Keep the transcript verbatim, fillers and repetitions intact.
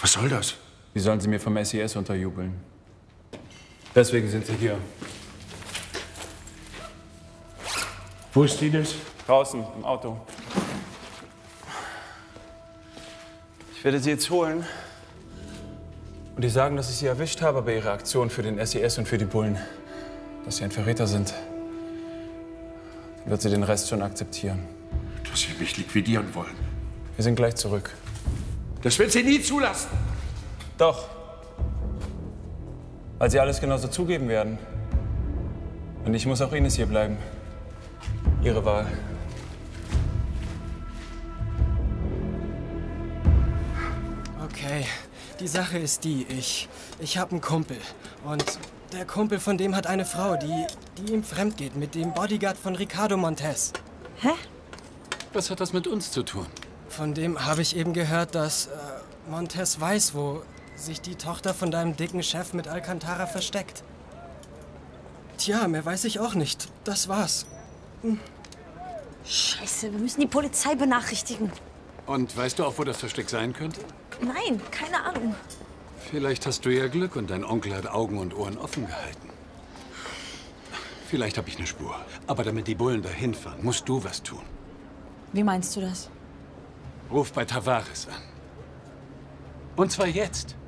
Was soll das? Sie sollen sie mir vom S I S unterjubeln. Deswegen sind sie hier. Wo ist Ines? Draußen, im Auto. Ich werde sie jetzt holen. Und die sagen, dass ich sie erwischt habe bei ihrer Aktion für den S I S und für die Bullen. Dass sie ein Verräter sind. Dann wird sie den Rest schon akzeptieren. Dass sie mich liquidieren wollen. Wir sind gleich zurück. Das wird sie nie zulassen. Doch. Weil sie alles genauso zugeben werden. Und ich muss auch Ines hier bleiben. Ihre Wahl. Okay, die Sache ist die, ich, ich habe einen Kumpel. Und der Kumpel von dem hat eine Frau, die, die ihm fremd geht, mit dem Bodyguard von Ricardo Montes. Hä? Was hat das mit uns zu tun? Von dem habe ich eben gehört, dass äh, Montes weiß, wo sich die Tochter von deinem dicken Chef mit Alcantara versteckt. Tja, mehr weiß ich auch nicht. Das war's. Hm. Scheiße, wir müssen die Polizei benachrichtigen. Und weißt du auch, wo das Versteck sein könnte? Nein, keine Ahnung. Vielleicht hast du ja Glück und dein Onkel hat Augen und Ohren offen gehalten. Vielleicht habe ich eine Spur. Aber damit die Bullen dahin fahren, musst du was tun. Wie meinst du das? Ruf bei Tavares an. Und zwar jetzt.